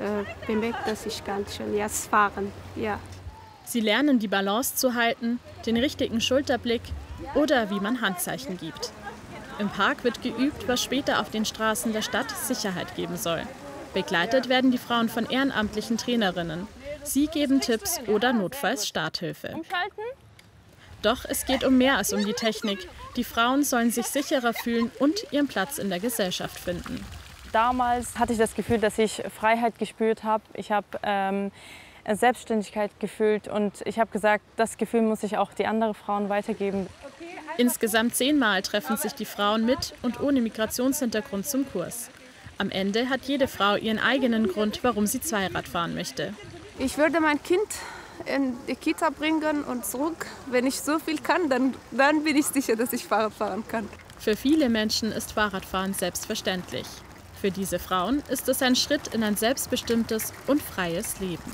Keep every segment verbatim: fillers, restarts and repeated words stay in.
äh, bemerkt, dass ich kann schon jetzt fahren. Ja. Sie lernen, die Balance zu halten, den richtigen Schulterblick oder wie man Handzeichen gibt. Im Park wird geübt, was später auf den Straßen der Stadt Sicherheit geben soll. Begleitet werden die Frauen von ehrenamtlichen Trainerinnen. Sie geben Tipps oder notfalls Starthilfe. Doch es geht um mehr als um die Technik. Die Frauen sollen sich sicherer fühlen und ihren Platz in der Gesellschaft finden. Damals hatte ich das Gefühl, dass ich Freiheit gespürt habe. Ich habe ähm, Selbstständigkeit gefühlt und ich habe gesagt, das Gefühl muss ich auch die anderen Frauen weitergeben. Insgesamt zehnmal treffen sich die Frauen mit und ohne Migrationshintergrund zum Kurs. Am Ende hat jede Frau ihren eigenen Grund, warum sie Zweirad fahren möchte. Ich würde mein Kind in die Kita bringen und zurück. Wenn ich so viel kann, dann, dann bin ich sicher, dass ich Fahrrad fahren kann. Für viele Menschen ist Fahrradfahren selbstverständlich. Für diese Frauen ist es ein Schritt in ein selbstbestimmtes und freies Leben.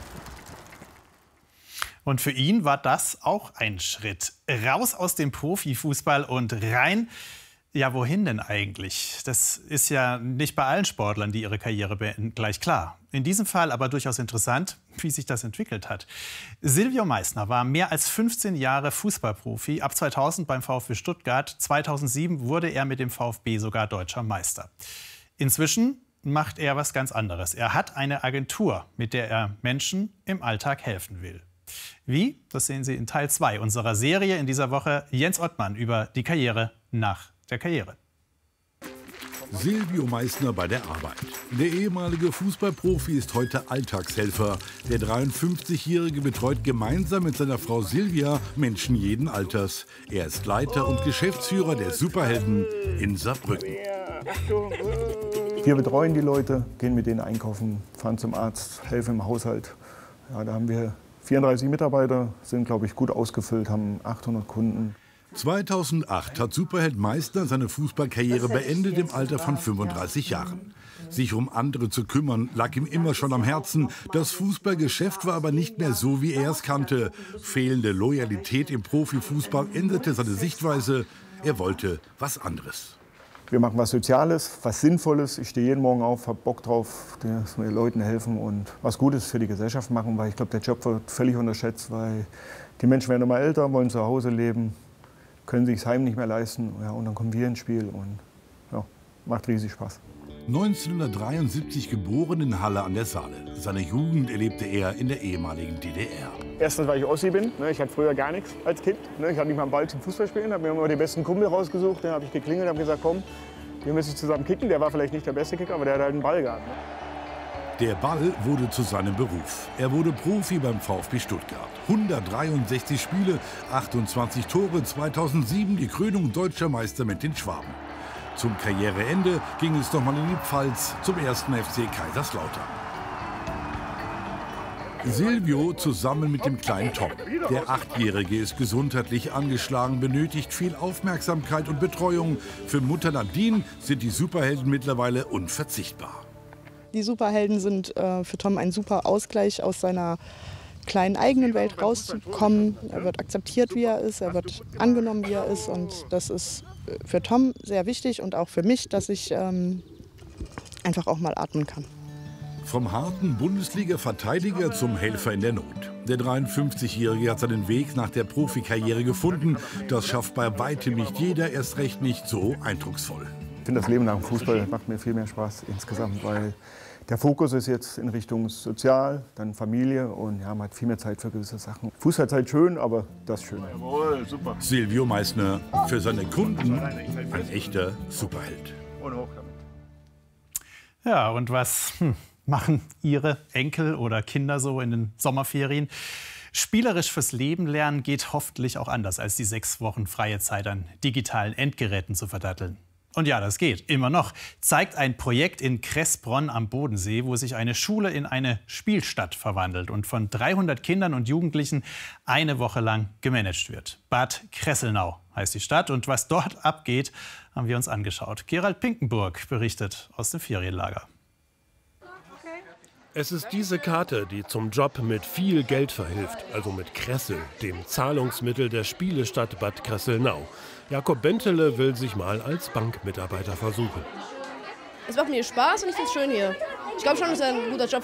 Und für ihn war das auch ein Schritt. Raus aus dem Profifußball und rein. Ja, wohin denn eigentlich? Das ist ja nicht bei allen Sportlern, die ihre Karriere beenden, gleich klar. In diesem Fall aber durchaus interessant, wie sich das entwickelt hat. Silvio Meissner war mehr als fünfzehn Jahre Fußballprofi. Ab zweitausend beim VfB Stuttgart. zweitausendsieben wurde er mit dem VfB sogar deutscher Meister. Inzwischen macht er was ganz anderes. Er hat eine Agentur, mit der er Menschen im Alltag helfen will. Wie? Das sehen Sie in Teil zwei unserer Serie in dieser Woche. Jens Ottmann über die Karriere nach der Karriere. Silvio Meissner bei der Arbeit. Der ehemalige Fußballprofi ist heute Alltagshelfer. Der dreiundfünfzigjährige betreut gemeinsam mit seiner Frau Silvia Menschen jeden Alters. Er ist Leiter und Geschäftsführer der Superhelden in Saarbrücken. Wir betreuen die Leute, gehen mit denen einkaufen, fahren zum Arzt, helfen im Haushalt. Ja, da haben wir vierunddreißig Mitarbeiter, sind, glaube ich, gut ausgefüllt, haben achthundert Kunden. zweitausendacht hat Superheld Meissner seine Fußballkarriere beendet im Alter von fünfunddreißig Jahren. Sich um andere zu kümmern, lag ihm immer schon am Herzen. Das Fußballgeschäft war aber nicht mehr so, wie er es kannte. Fehlende Loyalität im Profifußball änderte seine Sichtweise. Er wollte was anderes. Wir machen was Soziales, was Sinnvolles. Ich stehe jeden Morgen auf, habe Bock drauf, dass wir den Leuten helfen und was Gutes für die Gesellschaft machen. Weil ich glaube, der Job wird völlig unterschätzt, weil die Menschen werden immer älter, wollen zu Hause leben, können sich das Heim nicht mehr leisten. Ja, und dann kommen wir ins Spiel und ja, macht riesig Spaß. neunzehnhundertdreiundsiebzig geboren in Halle an der Saale. Seine Jugend erlebte er in der ehemaligen D D R. Erstens, weil ich Ossi bin. Ich hatte früher gar nichts als Kind. Ich hatte nicht mal einen Ball zum Fußballspielen. Habe mir immer die besten Kumpel rausgesucht. Dann habe ich geklingelt und habe gesagt, komm, wir müssen zusammen kicken. Der war vielleicht nicht der beste Kicker, aber der hat halt einen Ball gehabt. Der Ball wurde zu seinem Beruf. Er wurde Profi beim VfB Stuttgart. hundertdreiundsechzig Spiele, achtundzwanzig Tore, zweitausendsieben die Krönung deutscher Meister mit den Schwaben. Zum Karriereende ging es nochmal in die Pfalz zum ersten F C Kaiserslautern. Silvio zusammen mit dem kleinen Tom. Der Achtjährige ist gesundheitlich angeschlagen, benötigt viel Aufmerksamkeit und Betreuung. Für Mutter Nadine sind die Superhelden mittlerweile unverzichtbar. Die Superhelden sind äh, für Tom ein super Ausgleich, aus seiner kleinen eigenen Welt rauszukommen. Er wird akzeptiert, wie er ist, er wird angenommen, wie er ist. Und das ist für Tom sehr wichtig und auch für mich, dass ich ähm, einfach auch mal atmen kann. Vom harten Bundesliga-Verteidiger zum Helfer in der Not. Der dreiundfünfzigjährige hat seinen Weg nach der Profikarriere gefunden. Das schafft bei weitem nicht jeder, erst recht nicht so eindrucksvoll. Ich finde, das Leben nach dem Fußball macht mir viel mehr Spaß insgesamt, weil der Fokus ist jetzt in Richtung Sozial, dann Familie und ja, man hat viel mehr Zeit für gewisse Sachen. Fußball ist halt schön, aber das ist schön. Jawohl, super. Silvio Meissner, für seine Kunden ein echter Superheld. Ja, und was hm, machen Ihre Enkel oder Kinder so in den Sommerferien? Spielerisch fürs Leben lernen geht hoffentlich auch anders, als die sechs Wochen freie Zeit an digitalen Endgeräten zu verdatteln. Und ja, das geht, immer noch, zeigt ein Projekt in Kressbronn am Bodensee, wo sich eine Schule in eine Spielstadt verwandelt und von dreihundert Kindern und Jugendlichen eine Woche lang gemanagt wird. Bad Kresselnau heißt die Stadt und was dort abgeht, haben wir uns angeschaut. Gerald Pinkenburg berichtet aus dem Ferienlager. Es ist diese Karte, die zum Job mit viel Geld verhilft, also mit Kressel, dem Zahlungsmittel der Spielestadt Bad Kresselnau. Jakob Bentele will sich mal als Bankmitarbeiter versuchen. Es macht mir Spaß und ich finde es schön hier. Ich glaube schon, dass es ein guter Job